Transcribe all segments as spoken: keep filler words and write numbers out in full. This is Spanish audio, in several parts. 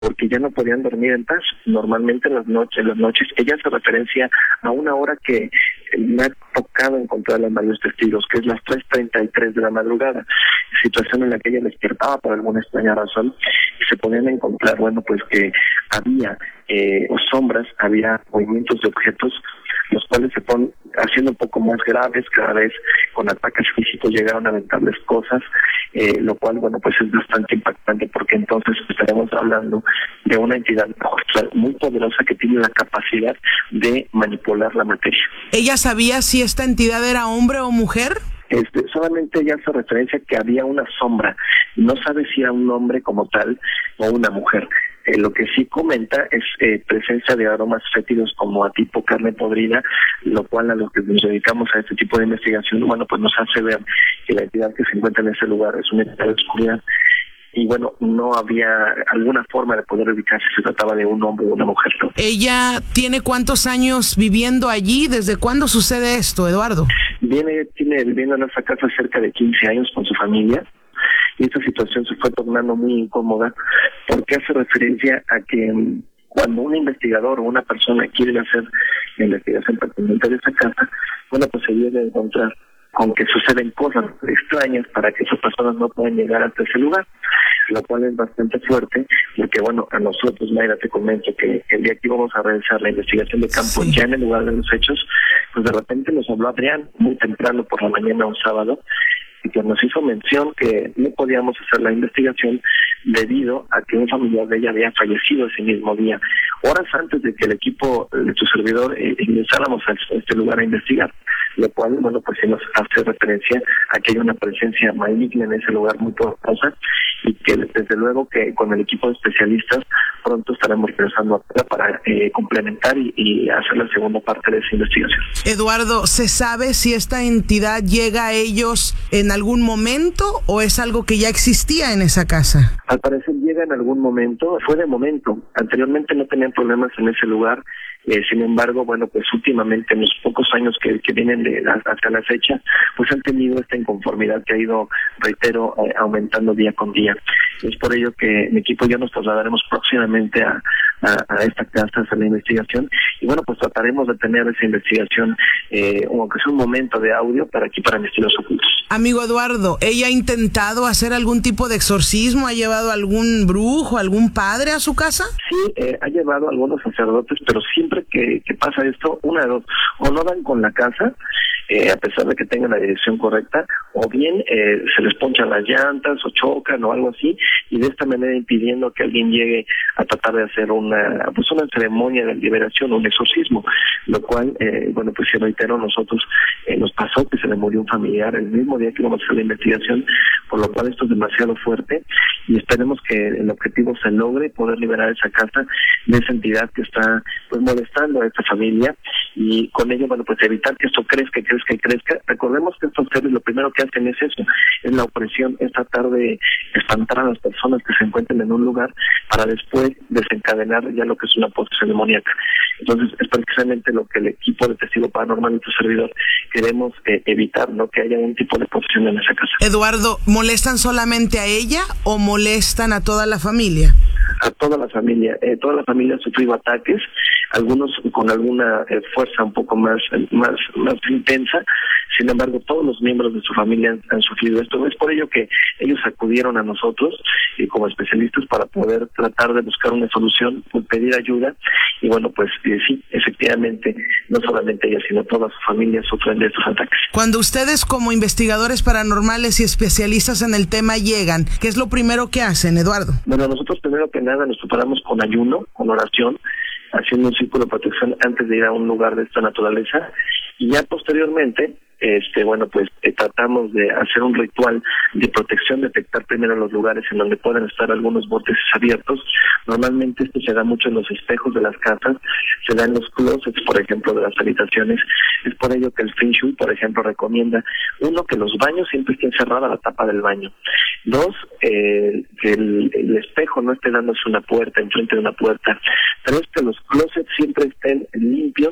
porque ya no podían dormir en paz. Normalmente en las noches, en las noches, ella hace referencia a una hora que me ha tocado encontrar a varios testigos, que es las tres treinta y tres de la madrugada, situación en la que ella despertaba por alguna extraña razón, y se podían encontrar, bueno, pues que había eh, sombras, había movimientos de objetos, los cuales se ponen haciendo un poco más graves, cada vez con ataques físicos llegaron a aventarles cosas, eh, lo cual, bueno, pues es bastante impactante, porque entonces estaremos hablando de una entidad muy poderosa que tiene la capacidad de manipular la materia. ¿Ella sabía si esta entidad era hombre o mujer? Este, solamente ella hace referencia que había una sombra, no sabe si era un hombre como tal o una mujer. Eh, lo que sí comenta es eh, presencia de aromas fétidos como a tipo carne podrida, lo cual a los que nos dedicamos a este tipo de investigación, bueno, pues nos hace ver que la entidad que se encuentra en ese lugar es una entidad de oscuridad. Y bueno, no había alguna forma de poder ubicar si se trataba de un hombre o una mujer, ¿no? ¿Ella tiene cuántos años viviendo allí? ¿Desde cuándo sucede esto, Eduardo? Viene, tiene viviendo en esa casa cerca de quince años con su familia, y esta situación se fue tornando muy incómoda porque hace referencia a que cuando un investigador o una persona quiere hacer la investigación pertinente de esa casa, bueno, pues se debe encontrar con que suceden cosas extrañas para que esas personas no puedan llegar hasta ese lugar, lo cual es bastante fuerte, porque bueno, a nosotros, Mayra, te comento que el día que íbamos a realizar la investigación de campo, sí, ya en el lugar de los hechos, pues de repente nos habló Adrián muy temprano por la mañana un sábado, y que nos hizo mención que no podíamos hacer la investigación debido a que un familiar de ella había fallecido ese mismo día, horas antes de que el equipo de tu servidor eh, ingresáramos a este lugar a investigar, lo cual, bueno, pues sí nos hace referencia a que hay una presencia maligna en ese lugar muy poderosa, y que desde luego que con el equipo de especialistas pronto estaremos regresando a para eh, complementar y, y hacer la segunda parte de esa investigación. Eduardo, ¿se sabe si esta entidad llega a ellos en algún momento o es algo que ya existía en esa casa? Al parecer llega en algún momento, fue de momento. Anteriormente no tenían problemas en ese lugar. Eh, sin embargo, bueno, pues últimamente, en los pocos años que, que vienen de hasta la fecha, pues han tenido esta inconformidad que ha ido, reitero, eh, aumentando día con día. Es por ello que mi equipo y yo nos trasladaremos próximamente a, a, a esta casa a hacer la investigación, y bueno, pues trataremos de tener esa investigación, eh, aunque sea un momento de audio, para aquí, para Misterios Ocultos. Amigo Eduardo, ¿ella ha intentado hacer algún tipo de exorcismo? ¿Ha llevado algún brujo, algún padre a su casa? Sí, eh, ha llevado a algunos sacerdotes, pero siempre que, que pasa esto, una de dos, o no dan con la casa, eh, a pesar de que tengan la dirección correcta, o bien eh, se les ponchan las llantas o chocan o algo así, y de esta manera impidiendo que alguien llegue a tratar de hacer una pues una ceremonia de liberación, un exorcismo, lo cual, eh, bueno, pues si reitero, nosotros eh, nos pasó que se le murió un familiar el mismo día que íbamos a hacer la investigación, por lo cual esto es demasiado fuerte, y esperemos que el objetivo se logre, poder liberar esa casa de esa entidad que está pues molestando a esta familia, y con ello, bueno, pues evitar que esto crezca, crezca y crezca. Recordemos que estos seres lo primero que hacen es eso, es la opresión, es tratar de espantar a las personas que se encuentren en un lugar para después desencadenar ya lo que es una posesión demoníaca. Entonces, es precisamente lo que el equipo de Testigo Paranormal y tu servidor queremos eh, evitar, ¿no? Que haya un tipo de posesión en esa casa. Eduardo, ¿molestan solamente a ella o molestan a toda la familia? A toda la familia. Eh, toda la familia ha sufrido ataques, algunos con alguna eh, fuerza un poco más, más, más intensa. Sin embargo, todos los miembros de su familia han, han sufrido esto. Es por ello que ellos acudieron a nosotros y como especialistas para poder tratar de buscar una solución, pedir ayuda. Y bueno, pues eh, sí, efectivamente, no solamente ella, sino toda su familia sufren de estos ataques. Cuando ustedes como investigadores paranormales y especialistas en el tema llegan, ¿qué es lo primero que hacen, Eduardo? Bueno, nosotros primero que nada nos preparamos con ayuno, con oración, haciendo un círculo de protección antes de ir a un lugar de esta naturaleza, y ya posteriormente, este, bueno, pues eh, tratamos de hacer un ritual de protección, detectar primero los lugares en donde pueden estar algunos vórtices abiertos. Normalmente esto se da mucho en los espejos de las casas, se da en los closets, por ejemplo, de las habitaciones. Es por ello que el Feng Shui, por ejemplo, recomienda, uno, que los baños siempre estén cerrada la tapa del baño. Dos, eh, que el, el espejo no esté dándose una puerta, enfrente de una puerta. Tres, que los closets siempre estén limpios,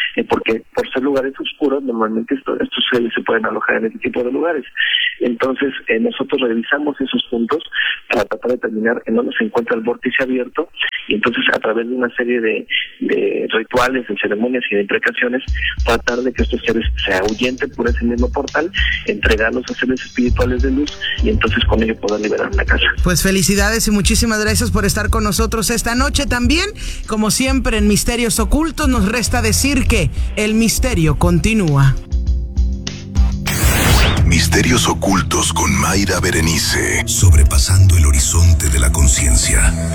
eh, porque por ser lugares oscuros, normalmente esto, estos seres se pueden alojar en este tipo de lugares. Entonces, eh, nosotros revisamos esos puntos para tratar de determinar en dónde se encuentra el vórtice abierto, y entonces a través de una serie de, de rituales, de ceremonias y de imprecaciones, tratar de que estos seres se ahuyenten por ese mismo portal, entregarlos a seres espirituales de luz, y entonces con ello poder liberar la casa. Pues felicidades y muchísimas gracias por estar con nosotros esta noche también. Como siempre en Misterios Ocultos, nos resta decir que el misterio continúa. Misterios Ocultos con Mayra Berenice, sobrepasando el horizonte de la conciencia.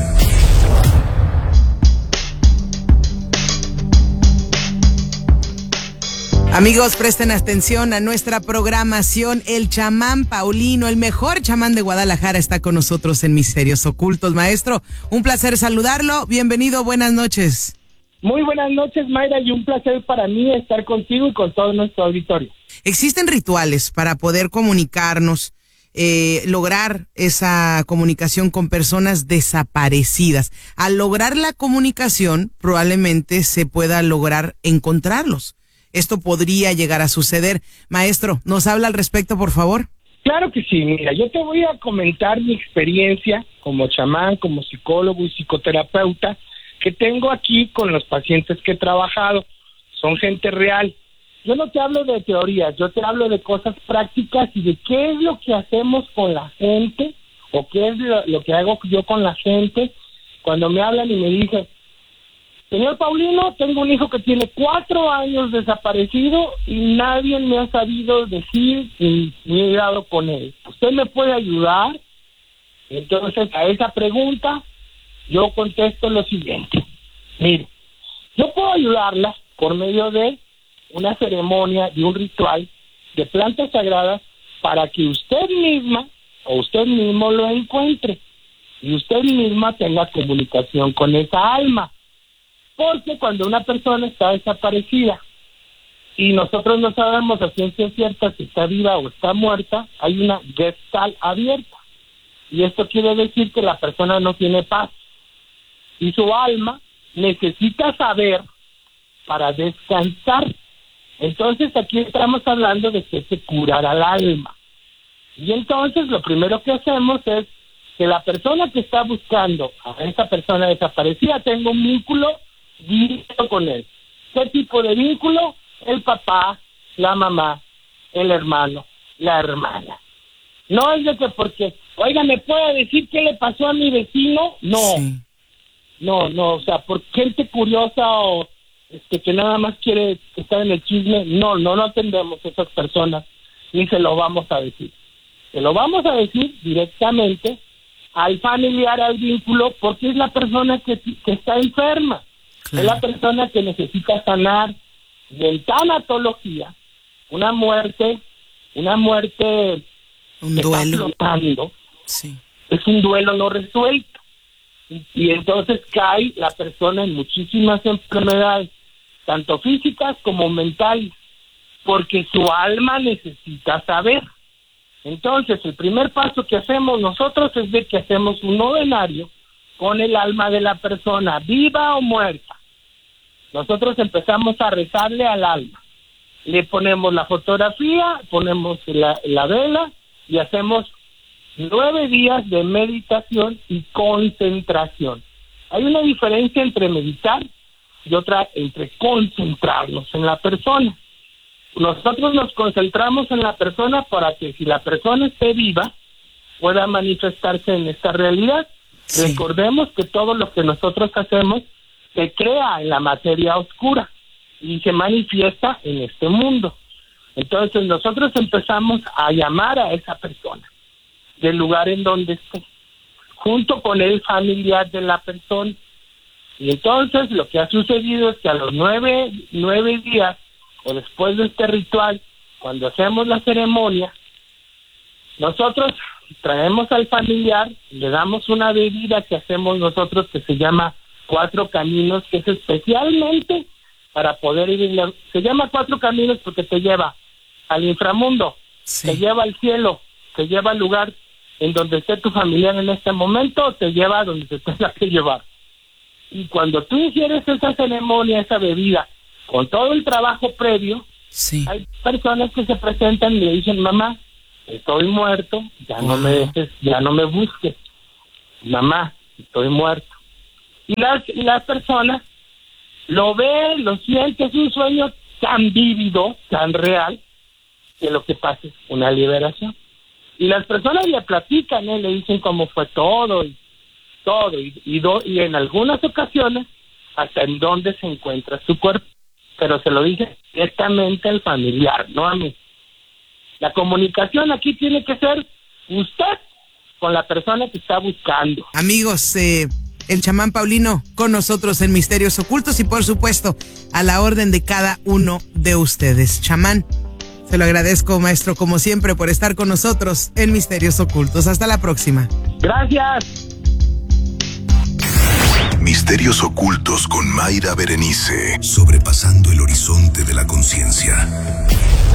Amigos, presten atención a nuestra programación. El chamán Paulino, el mejor chamán de Guadalajara, está con nosotros en Misterios Ocultos. Maestro, un placer saludarlo. Bienvenido, buenas noches. Muy buenas noches, Mayra, y un placer para mí estar contigo y con todo nuestro auditorio. ¿Existen rituales para poder comunicarnos, eh, lograr esa comunicación con personas desaparecidas? Al lograr la comunicación, probablemente se pueda lograr encontrarlos. Esto podría llegar a suceder. Maestro, ¿nos habla al respecto, por favor? Claro que sí. Mira, yo te voy a comentar mi experiencia como chamán, como psicólogo y psicoterapeuta que tengo aquí con los pacientes que he trabajado. Son gente real. Yo no te hablo de teorías, yo te hablo de cosas prácticas y de qué es lo que hacemos con la gente o qué es lo, lo que hago yo con la gente cuando me hablan y me dicen: señor Paulino, tengo un hijo que tiene cuatro años desaparecido y nadie me ha sabido decir ni, ni he dado con él. ¿Usted me puede ayudar? Entonces, a esa pregunta, yo contesto lo siguiente. Mire, yo puedo ayudarla por medio de una ceremonia, de un ritual de plantas sagradas para que usted misma o usted mismo lo encuentre y usted misma tenga comunicación con esa alma. Porque cuando una persona está desaparecida y nosotros no sabemos a ciencia cierta si está viva o está muerta, hay una gestalt abierta. Y esto quiere decir que la persona no tiene paz. Y su alma necesita saber para descansar. Entonces aquí estamos hablando de que se curará el alma. Y entonces lo primero que hacemos es que la persona que está buscando a esa persona desaparecida tenga un vínculo directo con él. ¿Qué tipo de vínculo? El papá, la mamá, el hermano, la hermana. No es de que porque, oiga, ¿me puede decir qué le pasó a mi vecino? No, sí. no, no, o sea, por gente curiosa o este, que nada más quiere estar en el chisme, no, no, no atendemos a esas personas, ni se lo vamos a decir. Se lo vamos a decir directamente al familiar, al vínculo, porque es la persona que, que está enferma. Claro. Es la persona que necesita sanar. Y en tanatología, una muerte, una muerte un que duelo. está flotando, sí. es un duelo no resuelto. Y, y entonces cae la persona en muchísimas enfermedades, tanto físicas como mentales, porque su alma necesita saber. Entonces, el primer paso que hacemos nosotros es de que hacemos un novenario con el alma de la persona, viva o muerta. Nosotros empezamos a rezarle al alma. Le ponemos la fotografía, ponemos la, la vela y hacemos nueve días de meditación y concentración. Hay una diferencia entre meditar y otra entre concentrarnos en la persona. Nosotros nos concentramos en la persona para que si la persona esté viva, pueda manifestarse en esta realidad. Sí. Recordemos que todo lo que nosotros hacemos se crea en la materia oscura y se manifiesta en este mundo. Entonces nosotros empezamos a llamar a esa persona del lugar en donde esté, junto con el familiar de la persona. Y entonces lo que ha sucedido es que a los nueve, nueve días o después de este ritual, cuando hacemos la ceremonia, nosotros traemos al familiar, le damos una bebida que hacemos nosotros que se llama Cuatro Caminos, que es especialmente para poder ir, se llama Cuatro Caminos porque te lleva al inframundo, sí. te lleva al cielo, te lleva al lugar en donde esté tu familiar en este momento, te lleva a donde te tenga que llevar. Y cuando tú ingieres esa ceremonia, esa bebida, con todo el trabajo previo, sí. hay personas que se presentan y le dicen, mamá, estoy muerto, ya no me dejes, ya no me busques. Mamá, estoy muerto. Y las, y las personas lo ven, lo sienten, es un sueño tan vívido, tan real, que lo que pasa es una liberación. Y las personas le platican, ¿eh? Le dicen cómo fue todo y todo, y, y, do, y en algunas ocasiones hasta en dónde se encuentra su cuerpo, pero se lo dice directamente al familiar, no a mí. La comunicación aquí tiene que ser usted con la persona que está buscando. Amigos, eh, el chamán Paulino con nosotros en Misterios Ocultos y por supuesto a la orden de cada uno de ustedes. Chamán, se lo agradezco, maestro, como siempre, por estar con nosotros en Misterios Ocultos. Hasta la próxima. Gracias. Misterios Ocultos con Mayra Berenice, sobrepasando el horizonte de la conciencia.